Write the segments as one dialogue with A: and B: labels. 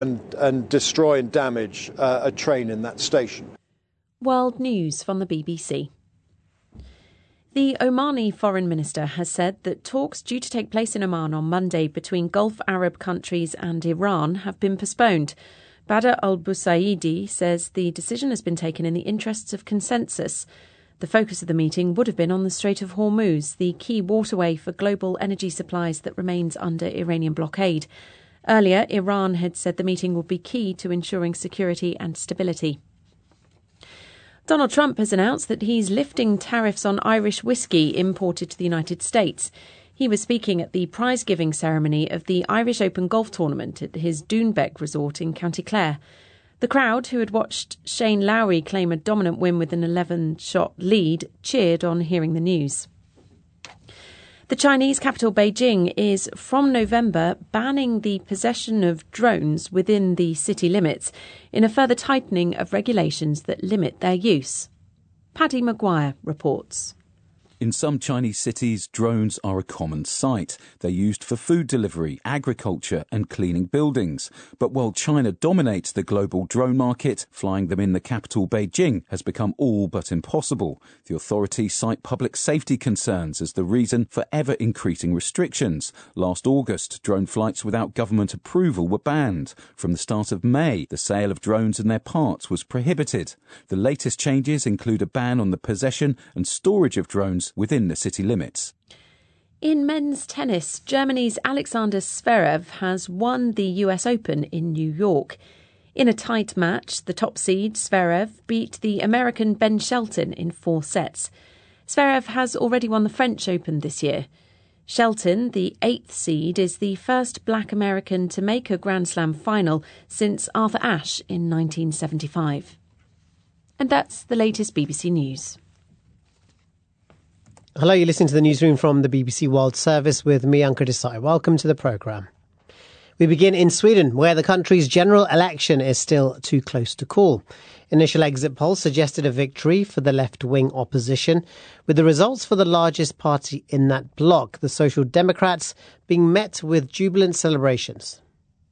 A: and destroy and damage a train in that station.
B: World News from the BBC. The Omani foreign minister has said that talks due to take place in Oman on Monday between Gulf Arab countries and Iran have been postponed. Badr al-Busaidi says the decision has been taken in the interests of consensus. The focus of the meeting would have been on the Strait of Hormuz, the key waterway for global energy supplies that remains under Iranian blockade. Earlier, Iran had said the meeting would be key to ensuring security and stability. Donald Trump has announced that he's lifting tariffs on Irish whiskey imported to the United States. He was speaking at the prize-giving ceremony of the Irish Open Golf Tournament at his Doonbeck resort in County Clare. The crowd, who had watched Shane Lowry claim a dominant win with an 11-shot lead, cheered on hearing the news. The Chinese capital Beijing is, from November, banning the possession of drones within the city limits in a further tightening of regulations that limit their use. Paddy Maguire reports.
C: In some Chinese cities, drones are a common sight. They're used for food delivery, agriculture and cleaning buildings. But while China dominates the global drone market, flying them in the capital Beijing has become all but impossible. The authorities cite public safety concerns as the reason for ever-increasing restrictions. Last August, drone flights without government approval were banned. From the start of May, the sale of drones and their parts was prohibited. The latest changes include a ban on the possession and storage of drones within the city limits.
B: In men's tennis, Germany's Alexander Zverev has won the US Open in New York. In a tight match, the top seed, Zverev, beat the American Ben Shelton in 4 sets. Zverev has already won the French Open this year. Shelton, the 8th seed, is the first black American to make a Grand Slam final since Arthur Ashe in 1975. And that's the latest BBC News.
D: Hello, you're listening to the newsroom from the BBC World Service with me, Ankur Desai. Welcome to the programme. We begin in Sweden, where the country's general election is still too close to call. Initial exit polls suggested a victory for the left-wing opposition, with the results for the largest party in that bloc, the Social Democrats, being met with jubilant celebrations.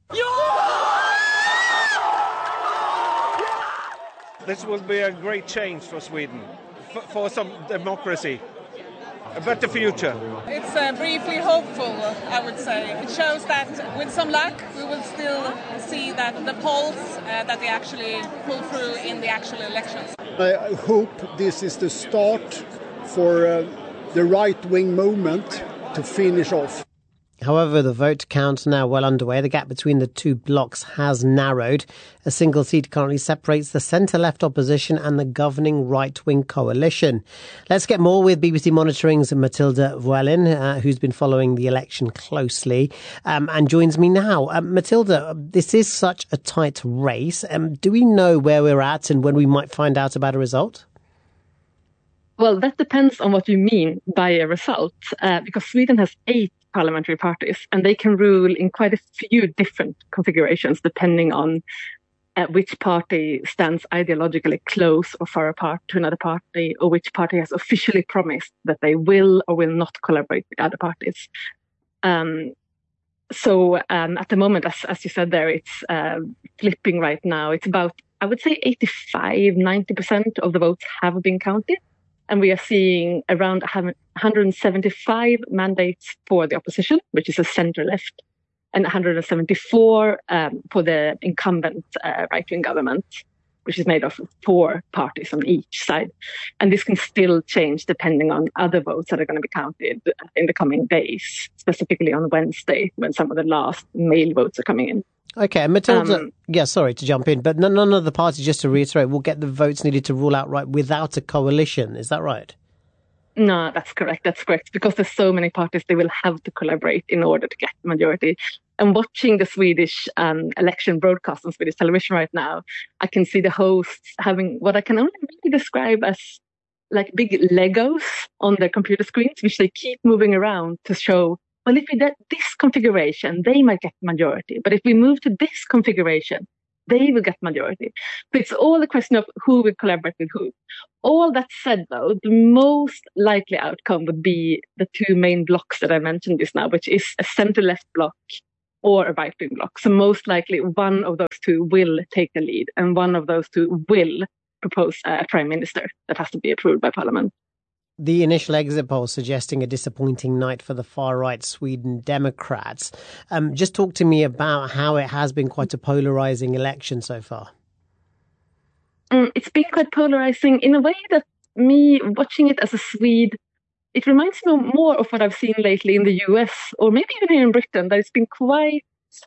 E: This will be a great change for Sweden, for some democracy. A better future.
F: It's briefly hopeful, I would say. It shows that with some luck we will still see that the polls that they actually pull through in the actual elections.
G: I hope this is the start for the right-wing movement to finish off.
D: However, the vote count now well underway. The gap between the two blocs has narrowed. A single seat currently separates the centre-left opposition and the governing right-wing coalition. Let's get more with BBC Monitoring's Matilda Vuelin, who's been following the election closely, and joins me now. Matilda, this is such a tight race. Do we know where we're at and when we might find out about a result?
H: Well, that depends on what you mean by a result, because Sweden has 8 parliamentary parties, and they can rule in quite a few different configurations depending on which party stands ideologically close or far apart to another party, or which party has officially promised that they will or will not collaborate with other parties. So at the moment, as you said there, it's flipping right now. It's about, I would say, 85-90% of the votes have been counted. And we are seeing around 175 mandates for the opposition, which is a centre-left, and 174 for the incumbent right-wing government, which is made of 4 parties on each side. And this can still change depending on other votes that are going to be counted in the coming days, specifically on Wednesday, when some of the last mail votes are coming in.
D: OK, Matilda, sorry to jump in, but none of the parties, just to reiterate, will get the votes needed to rule outright without a coalition. Is that right?
H: No, that's correct. That's correct. Because there's so many parties, they will have to collaborate in order to get the majority. And watching the Swedish election broadcast on Swedish television right now, I can see the hosts having what I can only really describe as like big Legos on their computer screens, which they keep moving around to show, well, if we did this configuration, they might get majority. But if we move to this configuration, they will get majority. So it's all a question of who will collaborate with who. All that said, though, the most likely outcome would be the 2 main blocks that I mentioned just now, which is a centre-left bloc or a right-wing bloc. So most likely one of those two will take the lead, and one of those two will propose a prime minister that has to be approved by parliament.
D: The initial exit poll suggesting a disappointing night for the far-right Sweden Democrats. Just talk to me about how it has been quite a polarising election so far.
H: It's been quite polarising in a way that me watching it as a Swede, it reminds me more of what I've seen lately in the US, or maybe even here in Britain, that it's been quite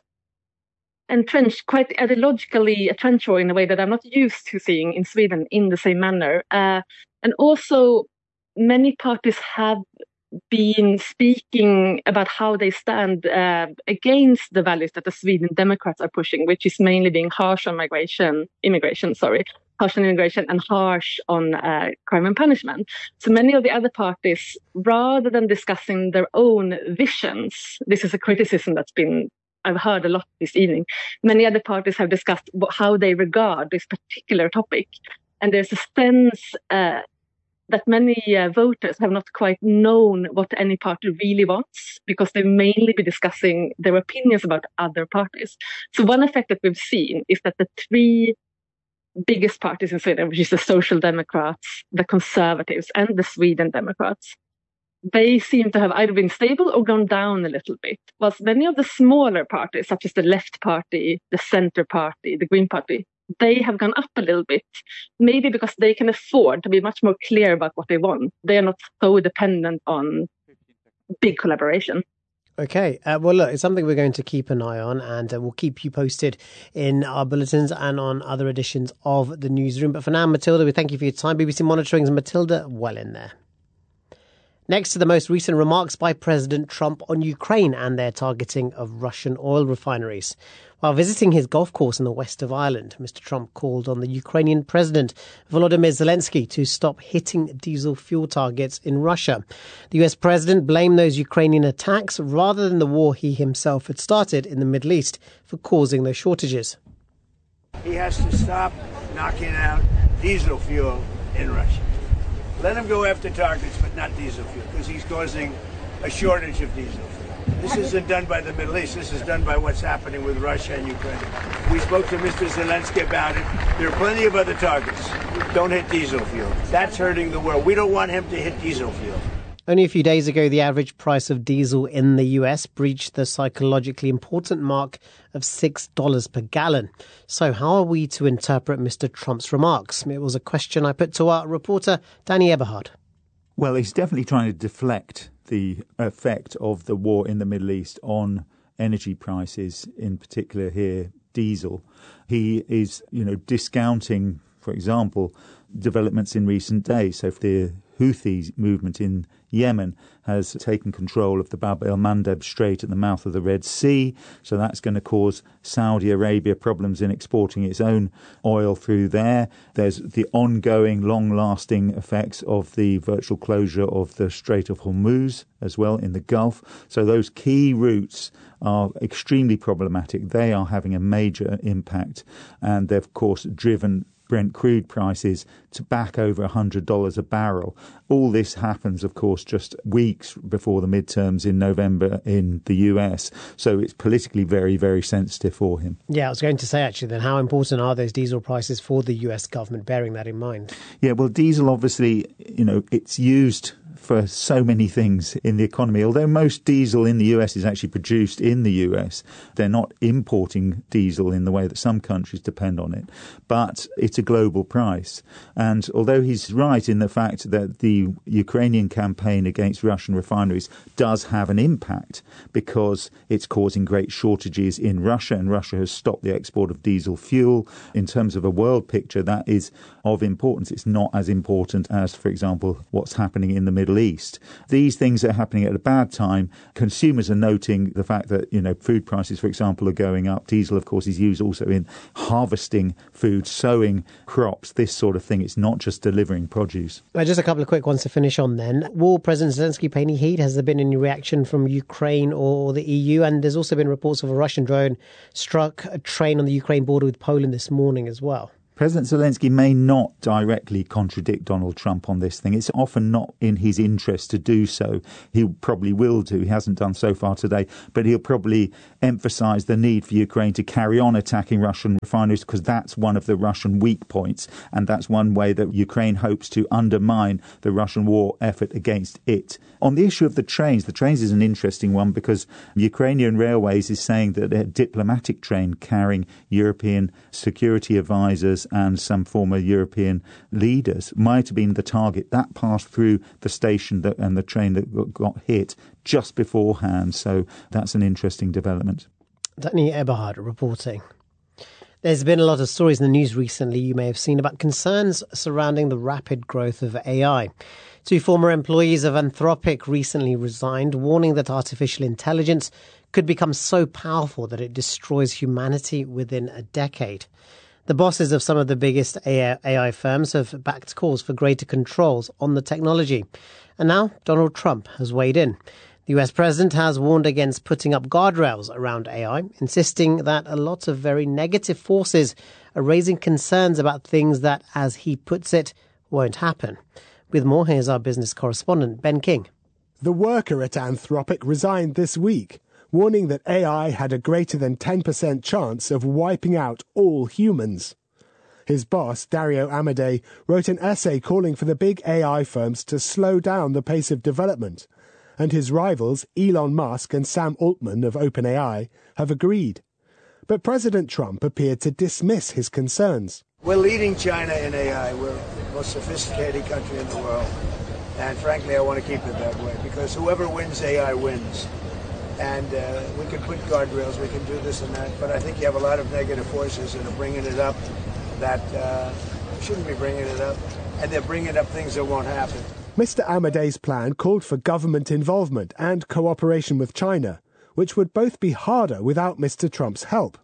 H: entrenched, quite ideologically a trench war in a way that I'm not used to seeing in Sweden in the same manner. And also, many parties have been speaking about how they stand against the values that the Sweden Democrats are pushing, which is mainly being harsh on harsh on immigration and harsh on crime and punishment. So many of the other parties, rather than discussing their own visions, this is a criticism I've heard a lot this evening. Many other parties have discussed how they regard this particular topic. And there's a sense that many voters have not quite known what any party really wants, because they've mainly been discussing their opinions about other parties. So one effect that we've seen is that the three biggest parties in Sweden, which is the Social Democrats, the Conservatives, and the Sweden Democrats, they seem to have either been stable or gone down a little bit. Whilst many of the smaller parties, such as the Left Party, the Centre Party, the Green Party, they have gone up a little bit, maybe because they can afford to be much more clear about what they want. They are not so dependent on big collaboration.
D: Okay. Well, look, it's something we're going to keep an eye on, and we'll keep you posted in our bulletins and on other editions of the newsroom. But for now, Matilda, we thank you for your time. BBC Monitoring's Matilda Wellin there. Next to the most recent remarks by President Trump on Ukraine and their targeting of Russian oil refineries. While visiting his golf course in the west of Ireland, Mr. Trump called on the Ukrainian President Volodymyr Zelensky to stop hitting diesel fuel targets in Russia. The US President blamed those Ukrainian attacks rather than the war he himself had started in the Middle East for causing those shortages.
I: He has to stop knocking out diesel fuel in Russia. Let him go after targets, but not diesel fuel, because he's causing a shortage of diesel fuel. This isn't done by the Middle East. This is done by what's happening with Russia and Ukraine. We spoke to Mr. Zelensky about it. There are plenty of other targets. Don't hit diesel fuel. That's hurting the world. We don't want him to hit diesel fuel.
D: Only a few days ago, the average price of diesel in the US breached the psychologically important mark of $6 per gallon. So how are we to interpret Mr. Trump's remarks? It was a question I put to our reporter, Danny Eberhard.
J: Well, he's definitely trying to deflect the effect of the war in the Middle East on energy prices, in particular here, diesel. He is, discounting, for example, developments in recent days. So if the Houthi movement in Yemen has taken control of the Bab el-Mandeb Strait at the mouth of the Red Sea. So that's going to cause Saudi Arabia problems in exporting its own oil through there. There's the ongoing, long-lasting effects of the virtual closure of the Strait of Hormuz as well in the Gulf. So those key routes are extremely problematic. They are having a major impact, and they've, of course, driven Brent crude prices to back over $100 a barrel. All this happens, of course, just weeks before the midterms in November in the US. So it's politically very, very sensitive for him. Yeah, I was going to say, actually, then how important are those diesel prices for the US government, bearing that in mind? Yeah, well, diesel, obviously, it's used for so many things in the economy. Although most diesel in the US is actually produced in the US, they're not importing diesel in the way that some countries depend on it. But it's a global price. And although he's right in the fact that the Ukrainian campaign against Russian refineries does have an impact because it's causing great shortages in Russia, and Russia has stopped the export of diesel fuel. In terms of a world picture, that is of importance. It's not as important as, for example, what's happening in the Middle East. These things are happening at a bad time. Consumers are noting the fact that, food prices, for example, are going up. Diesel, of course, is used also in harvesting food, sowing crops, this sort of thing. It's not just delivering produce. Just a couple of quick ones to finish on then. Will President Zelensky pay any heed? Has there been any reaction from Ukraine or the EU? And there's also been reports of a Russian drone struck a train on the Ukraine border with Poland this morning as well. President Zelensky may not directly contradict Donald Trump on this thing. It's often not in his interest to do so. He probably will do. He hasn't done so far today, but he'll probably emphasize the need for Ukraine to carry on attacking Russian refineries because that's one of the Russian weak points. And that's one way that Ukraine hopes to undermine the Russian war effort against it. On the issue of the trains is an interesting one because Ukrainian Railways is saying that a diplomatic train carrying European security advisors and some former European leaders might have been the target. That passed through the station and the train that got hit just beforehand. So that's an interesting development.
D: Danny Eberhard reporting. There's been a lot of stories in the news recently you may have seen about concerns surrounding the rapid growth of AI. 2 former employees of Anthropic recently resigned, warning that artificial intelligence could become so powerful that it destroys humanity within a decade. The bosses of some of the biggest AI firms have backed calls for greater controls on the technology. And now Donald Trump has weighed in. The US president has warned against putting up guardrails around AI, insisting that a lot of very negative forces are raising concerns about things that, as he puts it, won't happen. With more, here's our business correspondent, Ben King.
K: The worker at Anthropic resigned this week, warning that AI had a greater than 10% chance of wiping out all humans. His boss, Dario Amodei, wrote an essay calling for the big AI firms to slow down the pace of development, and his rivals, Elon Musk and Sam Altman of OpenAI, have agreed. But President Trump appeared to dismiss his concerns.
I: We're leading China in AI. We're the most sophisticated country in the world. And frankly, I want to keep it that way because whoever wins AI wins. And we can put guardrails, we can do this and that, but I think you have a lot of negative forces that are bringing it up that shouldn't be bringing it up, and they're bringing up things that won't happen.
K: Mr. Amodei's plan called for government involvement and cooperation with China, which would both be harder without Mr. Trump's help.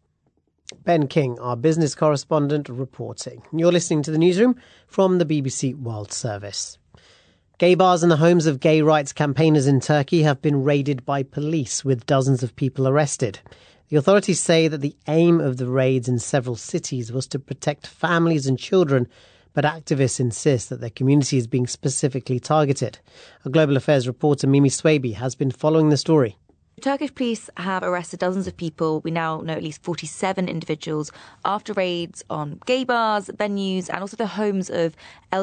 D: Ben King, our business correspondent, reporting. You're listening to the newsroom from the BBC World Service. Gay bars and the homes of gay rights campaigners in Turkey have been raided by police, with dozens of people arrested. The authorities say that the aim of the raids in several cities was to protect families and children, but activists insist that their community is being specifically targeted. Our Global Affairs reporter Mimi Swaby has been following the story.
L: Turkish police have arrested dozens of people. We now know at least 47 individuals after raids on gay bars, venues, and also the homes of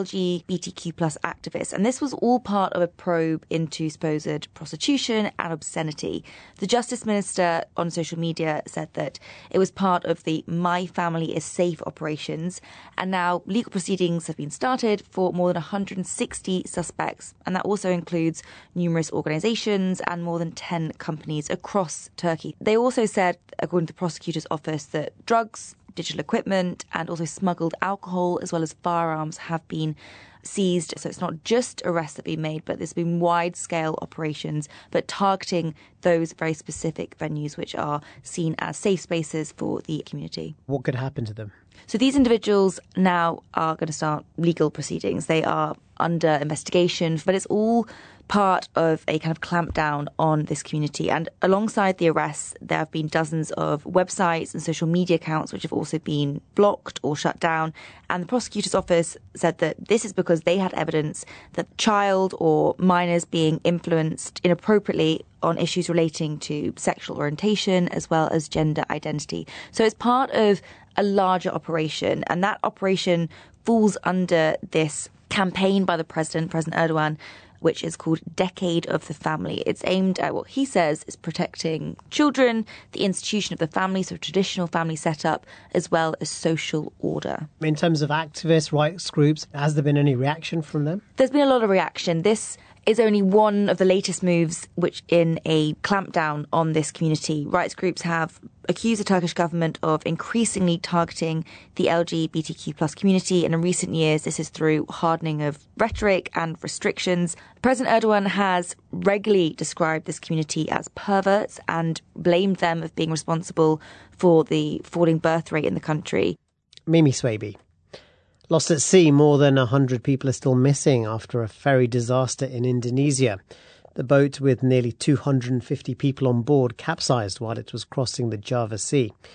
L: LGBTQ plus activists. And this was all part of a probe into supposed prostitution and obscenity. The Justice Minister on social media said that it was part of the My Family is Safe operations. And now legal proceedings have been started for more than 160 suspects. And that also includes numerous organisations and more than 10 companies across Turkey. They also said, according to the prosecutor's office, that drugs, digital equipment and also smuggled alcohol as well as firearms have been seized. So it's not just arrests that have been made, but there's been wide-scale operations, but targeting those very specific venues which are seen as safe spaces for the community.
D: What could happen to them?
L: So these individuals now are going to start legal proceedings. They are under investigation, but it's all part of a kind of clampdown on this community. And alongside the arrests, there have been dozens of websites and social media accounts which have also been blocked or shut down. And the prosecutor's office said that this is because they had evidence that child or minors being influenced inappropriately on issues relating to sexual orientation as well as gender identity. So it's part of a larger operation, and that operation falls under this campaign by the President Erdogan, which is called Decade of the Family. It's aimed at what he says is protecting children, the institution of the family, so traditional family setup, as well as social order.
D: In terms of activists, rights groups, has there been any reaction from them?
L: There's been a lot of reaction. This is only one of the latest moves which in a clampdown on this community. Rights groups have accused the Turkish government of increasingly targeting the LGBTQ plus community, and in recent years this is through hardening of rhetoric and restrictions. President Erdogan has regularly described this community as perverts and blamed them of being responsible for the falling birth rate in the country.
D: Mimi Swaby. Lost at sea, more than 100 people are still missing after a ferry disaster in Indonesia. The boat with nearly 250 people on board capsized while it was crossing the Java Sea.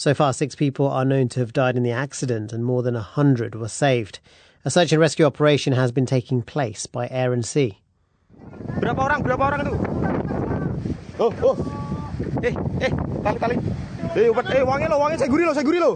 D: So far, 6 people are known to have died in the accident and more than 100 were saved. A search and rescue operation has been taking place by air and sea.
M: Berapa orang itu? Tali. Wangnya saya guri lo.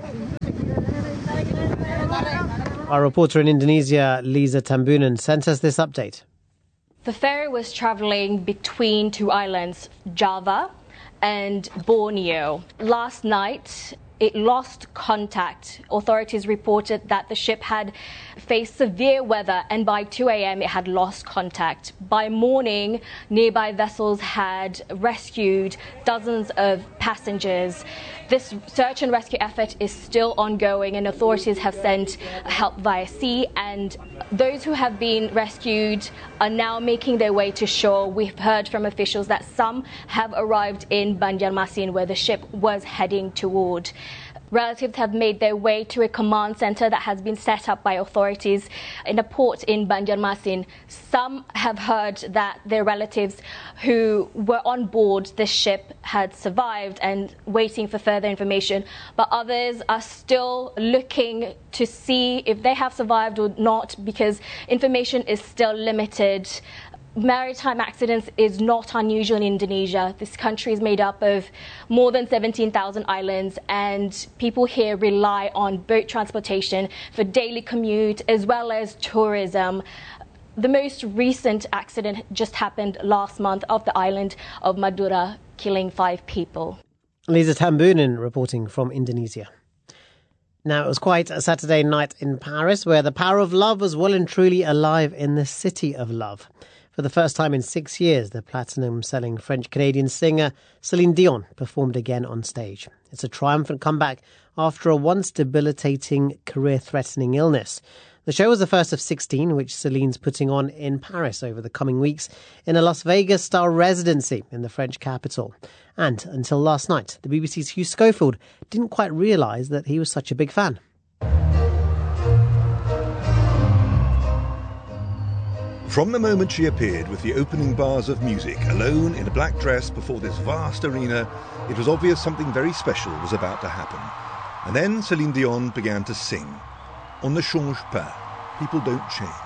D: Our reporter in Indonesia, Lisa Tambunan, sent us this update.
N: The ferry was travelling between 2 islands, Java and Borneo. Last night, it lost contact. Authorities reported that the ship had faced severe weather and by 2 a.m. it had lost contact. By morning, nearby vessels had rescued dozens of passengers. This search and rescue effort is still ongoing and authorities have sent help via sea, and those who have been rescued are now making their way to shore. We've heard from officials that some have arrived in Banjarmasin where the ship was heading toward. Relatives have made their way to a command centre that has been set up by authorities in a port in Banjarmasin. Some have heard that their relatives who were on board the ship had survived and waiting for further information, but others are still looking to see if they have survived or not because information is still limited. Maritime accidents is not unusual in Indonesia. This country is made up of more than 17,000 islands, and people here rely on boat transportation for daily commute as well as tourism. The most recent accident just happened last month off the island of Madura, killing 5 people.
D: Lisa Tambunan reporting from Indonesia. Now, it was quite a Saturday night in Paris where the power of love was well and truly alive in the city of love. For the first time in 6 years, the platinum-selling French-Canadian singer Celine Dion performed again on stage. It's a triumphant comeback after a once debilitating, career-threatening illness. The show was the first of 16, which Celine's putting on in Paris over the coming weeks in a Las Vegas-style residency in the French capital. And until last night, the BBC's Hugh Schofield didn't quite realise that he was such a big fan.
O: From the moment she appeared with the opening bars of music, alone in a black dress before this vast arena, it was obvious something very special was about to happen. And then Celine Dion began to sing. On ne change pas. People don't change.